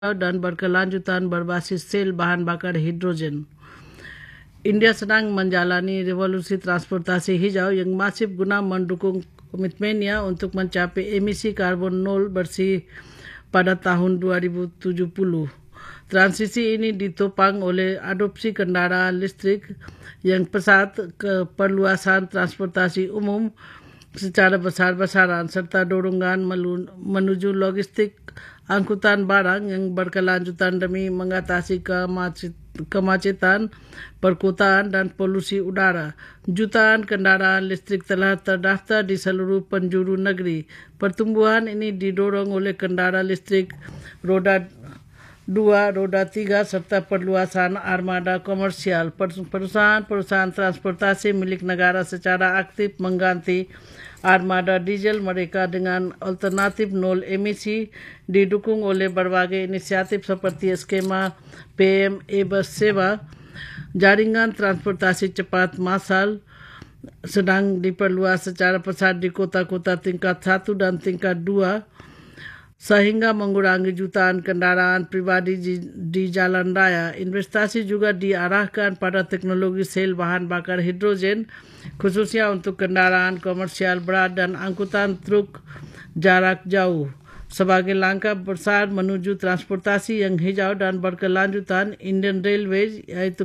dan berkelanjutan berbasis sel bahan bakar hidrogen. India sedang menjalani revolusi transportasi hijau yang masif guna mendukung komitmennya untuk mencapai emisi karbon nol bersih pada tahun 2070. Transisi ini ditopang oleh adopsi kendaraan listrik yang pesat, perluasan transportasi umum secara besar-besaran serta dorongan menuju logistik angkutan barang yang berkelanjutan demi mengatasi kemacetan perkotaan dan polusi udara. Jutaan kendaraan listrik telah terdaftar di seluruh penjuru negeri. Pertumbuhan ini didorong oleh kendaraan listrik roda 2, roda 3 serta perluasan armada komersial. Perusahaan-perusahaan transportasi milik negara secara aktif mengganti armada diesel mereka dengan alternatif nol emisi, didukung oleh berbagai inisiatif seperti skema PM e-bus Seva. Jaringan transportasi cepat massal sedang diperluas secara pesat di kota-kota tingkat 1 dan tingkat 2 sehingga mengurangi jutaan kendaraan pribadi di jalan raya. Investasi juga diarahkan pada teknologi sel bahan bakar hidrogen, khususnya untuk kendaraan komersial berat dan angkutan truk jarak jauh. Sebagai langkah besar menuju transportasi yang hijau dan berkelanjutan, Indian Railways, yaitu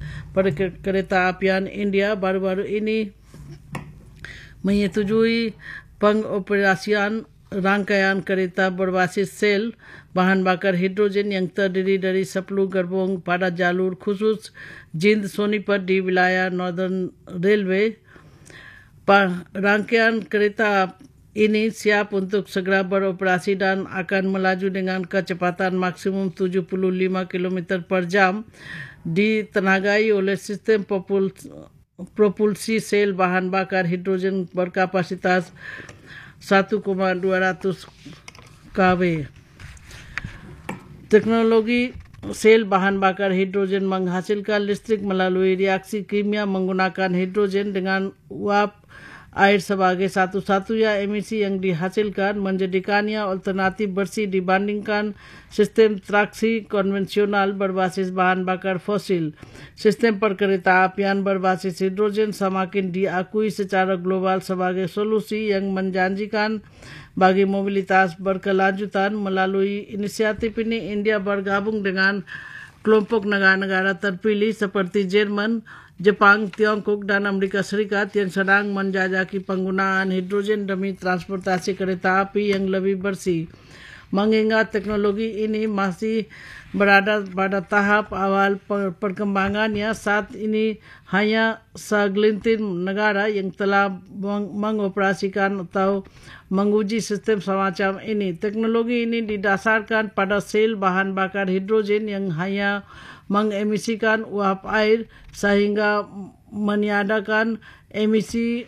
kereta apian India, baru-baru ini menyetujui pengoperasian rangkaian kereta berbasis sel bahan bakar hidrogen yang terdiri dari 10 gerbong pada jalur khusus Jind-Sonipat di wilayah Northern Railway. Rangkaian kereta ini siap untuk segera beroperasi dan akan melaju dengan kecepatan maksimum 75 km per jam, ditenagai oleh sistem propulsi sel bahan bakar hidrogen berkapasitas 1,200 kW. Teknologi sel bahan bakar hidrogen menghasilkan listrik melalui reaksi kimia menggunakan hidrogen dengan uap air sebagai satu-satunya emisi yang dihasilkan, menjadikannya alternatif bersih dibandingkan sistem traksi konvensional berbasis bahan bakar fosil. Sistem perkereta-apian berbasis hidrogen semakin diakui secara global sebagai solusi yang menjanjikan bagi mobilitas berkelanjutan. Melalui inisiatif ini, India bergabung dengan kelompok negara-negara terpilih seperti Jerman, Jepang, Tiongkok dan Amerika Serikat yang sedang menjajaki penggunaan hidrogen demi transportasi kereta api yang lebih bersih. Mengingat teknologi ini masih berada pada tahap awal perkembangannya, saat ini hanya segelintir negara yang telah mengoperasikan atau menguji sistem semacam ini. Teknologi ini didasarkan pada sel bahan bakar hidrogen yang hanya mengemisikan uap air sehingga meniadakan emisi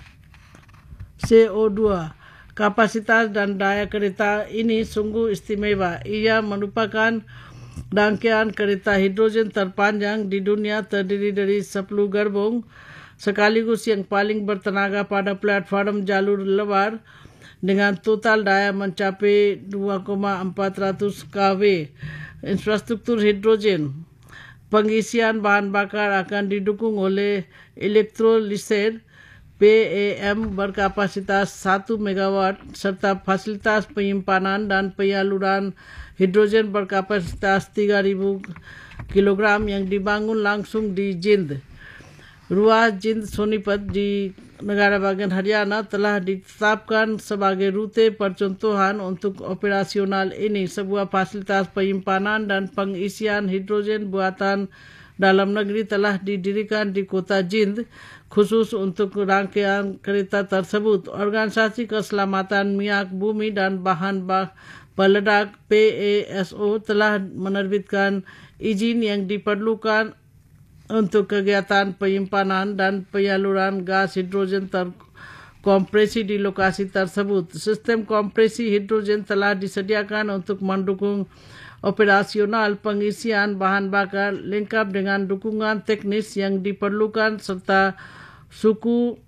CO2. Kapasitas dan daya kereta ini sungguh istimewa. Ia merupakan rangkaian kereta hidrogen terpanjang di dunia, terdiri dari 10 gerbong sekaligus yang paling bertenaga pada platform jalur lebar dengan total daya mencapai 2,400 kW. Infrastruktur hidrogen. Pengisian bahan bakar akan didukung oleh elektrolyser PEM berkapasitas 1 MW serta fasilitas penyimpanan dan penyaluran hidrogen berkapasitas 3.000 kg yang dibangun langsung di Jind. Ruas Jind-Sonipat di negara bagian Haryana telah ditetapkan sebagai rute percontohan untuk operasional ini. Sebuah fasilitas penyimpanan dan pengisian hidrogen buatan dalam negeri telah didirikan di kota Jind khusus untuk rangkaian kereta tersebut. Organisasi Keselamatan Minyak Bumi dan Bahan Peledak PASO telah menerbitkan izin yang diperlukan untuk kegiatan penyimpanan dan penyaluran gas hidrogen terkompresi di lokasi tersebut. Sistem kompresi hidrogen telah disediakan untuk mendukung operasional pengisian bahan bakar lengkap dengan dukungan teknis yang diperlukan serta suku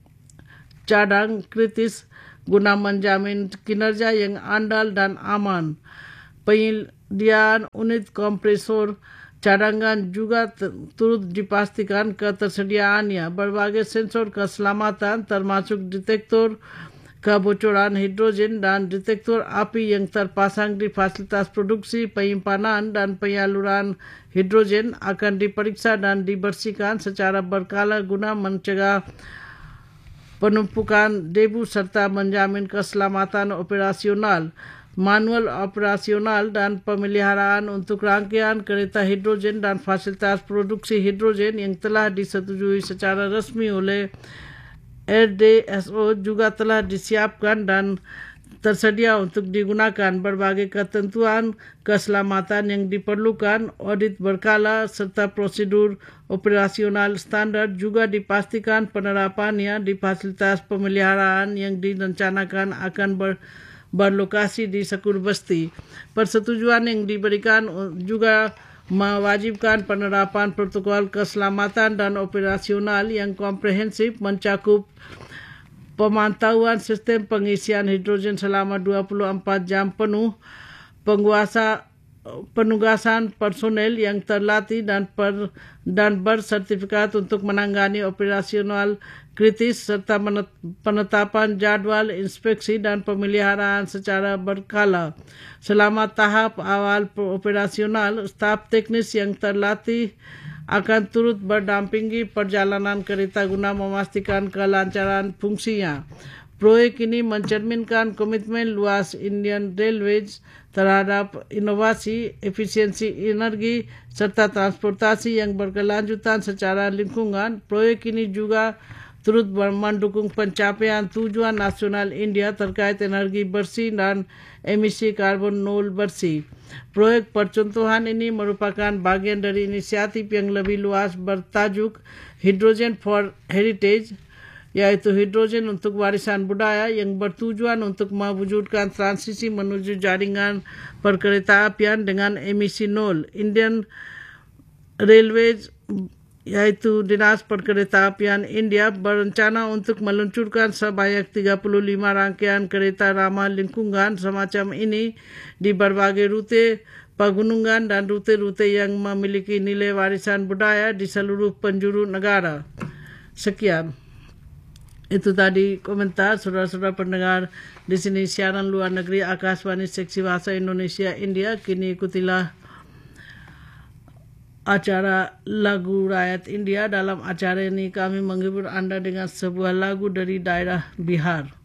cadang kritis guna menjamin kinerja yang andal dan aman. penyedia unit kompresor cadangan juga turut dipastikan ketersediaannya. Berbagai sensor keselamatan termasuk detektor kebocoran hidrogen dan detektor api yang terpasang di fasilitas produksi, penyimpanan dan penyaluran hidrogen akan diperiksa dan dibersihkan secara berkala guna mencegah penumpukan debu serta menjamin keselamatan operasional. Manual operasional dan pemeliharaan untuk rangkaian kereta hidrogen dan fasilitas produksi hidrogen yang telah disetujui secara resmi oleh RDSO juga telah disiapkan dan tersedia untuk digunakan. Berbagai ketentuan keselamatan yang diperlukan, audit berkala serta prosedur operasional standar juga dipastikan penerapannya di fasilitas pemeliharaan yang direncanakan akan berlokasi di Sekur Besti. Persetujuan yang diberikan juga mewajibkan penerapan protokol keselamatan dan operasional yang komprehensif mencakup pemantauan sistem pengisian hidrogen selama 24 jam penuh, penugasan personel yang terlatih dan bersertifikat untuk menangani operasional kritis serta penetapan jadwal inspeksi dan pemeliharaan secara berkala. Selama tahap awal operasional, staf teknis yang terlatih akan turut berdampingi perjalanan kereta guna memastikan kelancaran fungsinya. Proyek ini mencerminkan komitmen luas Indian Railways terhadap inovasi, efisiensi energi serta transportasi yang berkelanjutan secara lingkungan. Proyek ini juga turut mendukung pencapaian tujuan nasional India terkait energi bersih dan emisi karbon nol bersih. Proyek percontohan ini merupakan bagian dari inisiatif yang lebih luas bertajuk Hydrogen for Heritage, yaitu hidrogen untuk warisan budaya yang bertujuan untuk mewujudkan transisi menuju jaringan perkeretaapian dengan emisi nol. Indian Railways yaitu Dinas Perkeretaapian India berencana untuk meluncurkan sebanyak 35 rangkaian kereta ramah lingkungan semacam ini di berbagai rute pegunungan dan rute-rute yang memiliki nilai warisan budaya di seluruh penjuru negara. Sekian. Itu tadi komentar saudara-saudara pendengar di sini siaran luar negeri Akashvani Seksi Bahasa Indonesia India. Kini ikutilah acara lagu rakyat India. Dalam acara ini kami menghibur Anda dengan sebuah lagu dari daerah Bihar.